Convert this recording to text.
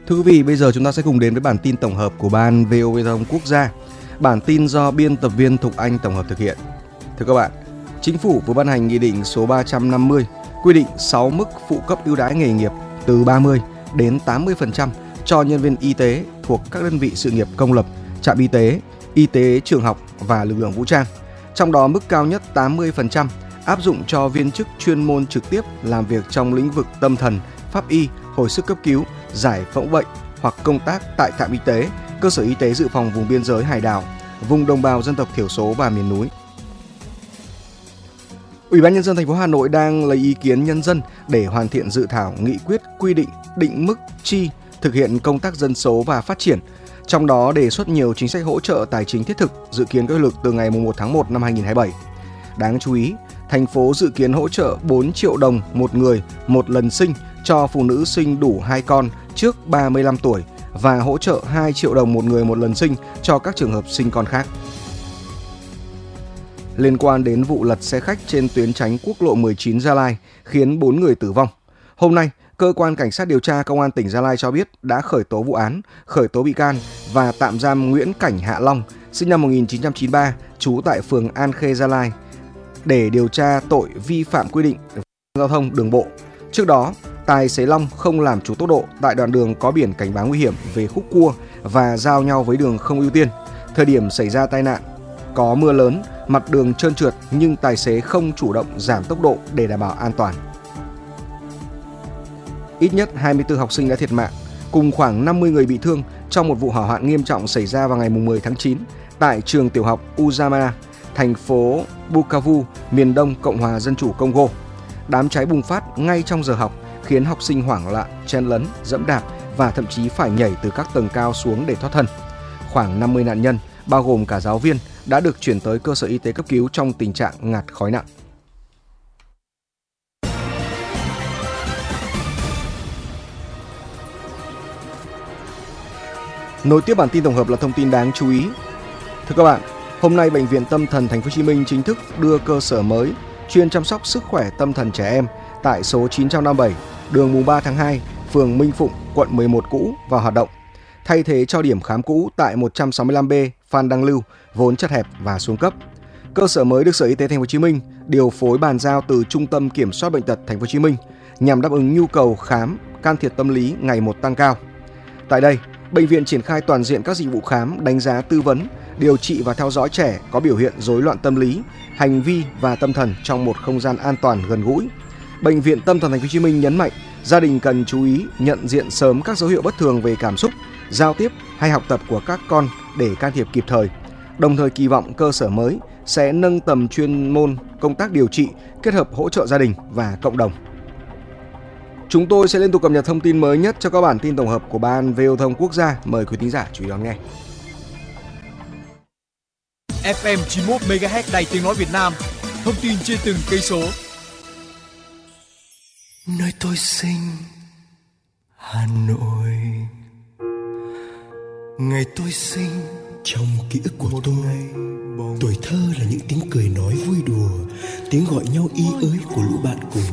Thưa quý vị, bây giờ chúng ta sẽ cùng đến với bản tin tổng hợp của Ban VOV Giao thông Quốc gia. Bản tin do biên tập viên Thục Anh tổng hợp thực hiện. Thưa các bạn, Chính phủ vừa ban hành Nghị định số 350 quy định 6 mức phụ cấp ưu đãi nghề nghiệp từ 30 đến 80% cho nhân viên y tế thuộc các đơn vị sự nghiệp công lập, trạm y tế trường học và lực lượng vũ trang. Trong đó mức cao nhất 80% áp dụng cho viên chức chuyên môn trực tiếp làm việc trong lĩnh vực tâm thần, pháp y, hồi sức cấp cứu, giải phẫu bệnh hoặc công tác tại trạm y tế, cơ sở y tế dự phòng vùng biên giới hải đảo, vùng đồng bào dân tộc thiểu số và miền núi. Ủy ban nhân dân thành phố Hà Nội đang lấy ý kiến nhân dân để hoàn thiện dự thảo nghị quyết quy định định mức chi thực hiện công tác dân số và phát triển. Trong đó đề xuất nhiều chính sách hỗ trợ tài chính thiết thực dự kiến có hiệu lực từ ngày 1 tháng 1 năm 2027. Đáng chú ý, thành phố dự kiến hỗ trợ 4 triệu đồng một người một lần sinh cho phụ nữ sinh đủ 2 con trước 35 tuổi và hỗ trợ 2 triệu đồng một người một lần sinh cho các trường hợp sinh con khác. Liên quan đến vụ lật xe khách trên tuyến tránh quốc lộ 19 Gia Lai khiến 4 người tử vong, hôm nay, Cơ quan Cảnh sát điều tra Công an tỉnh Gia Lai cho biết đã khởi tố vụ án, khởi tố bị can và tạm giam Nguyễn Cảnh Hạ Long, sinh năm 1993, trú tại phường An Khê, Gia Lai, để điều tra tội vi phạm quy định giao thông đường bộ. Trước đó, tài xế Long không làm chủ tốc độ tại đoạn đường có biển cảnh báo nguy hiểm về khúc cua và giao nhau với đường không ưu tiên. Thời điểm xảy ra tai nạn, có mưa lớn, mặt đường trơn trượt nhưng tài xế không chủ động giảm tốc độ để đảm bảo an toàn. Ít nhất 24 học sinh đã thiệt mạng, cùng khoảng 50 người bị thương trong một vụ hỏa hoạn nghiêm trọng xảy ra vào ngày 10 tháng 9 tại trường tiểu học Uzama, thành phố Bukavu, miền đông Cộng hòa Dân chủ Congo. Đám cháy bùng phát ngay trong giờ học khiến học sinh hoảng loạn, chen lấn, dẫm đạp và thậm chí phải nhảy từ các tầng cao xuống để thoát thân. Khoảng 50 nạn nhân, bao gồm cả giáo viên, đã được chuyển tới cơ sở y tế cấp cứu trong tình trạng ngạt khói nặng. Nối tiếp bản tin tổng hợp là thông tin đáng chú ý. Thưa các bạn, hôm nay Bệnh viện Tâm thần Thành phố Hồ Chí Minh chính thức đưa cơ sở mới chuyên chăm sóc sức khỏe tâm thần trẻ em tại số 957, đường mùng 3 tháng 2, phường Minh Phụng, quận 11 cũ vào hoạt động, thay thế cho điểm khám cũ tại 165B Phan Đăng Lưu vốn chật hẹp và xuống cấp. Cơ sở mới được Sở Y tế Thành phố Hồ Chí Minh điều phối bàn giao từ Trung tâm Kiểm soát Bệnh tật Thành phố Hồ Chí Minh nhằm đáp ứng nhu cầu khám, can thiệp tâm lý ngày một tăng cao. Tại đây, bệnh viện triển khai toàn diện các dịch vụ khám, đánh giá, tư vấn, điều trị và theo dõi trẻ có biểu hiện rối loạn tâm lý, hành vi và tâm thần trong một không gian an toàn, gần gũi. Bệnh viện Tâm thần Thành phố Hồ Chí Minh nhấn mạnh gia đình cần chú ý nhận diện sớm các dấu hiệu bất thường về cảm xúc, giao tiếp hay học tập của các con để can thiệp kịp thời. Đồng thời kỳ vọng cơ sở mới sẽ nâng tầm chuyên môn công tác điều trị, kết hợp hỗ trợ gia đình và cộng đồng. Chúng tôi sẽ liên tục cập nhật thông tin mới nhất cho các bản tin tổng hợp của Ban VOV Thông Quốc gia. Mời quý thính giả chú ý đón nghe. FM 91 MHz Đài Tiếng nói Việt Nam. Thông tin trên từng cây số. Nơi tôi sinh, Hà Nội. Ngày tôi sinh, trong ký ức của tôi, tuổi thơ là những tiếng cười nói vui đùa, tiếng gọi nhau y ới của lũ bạn cùng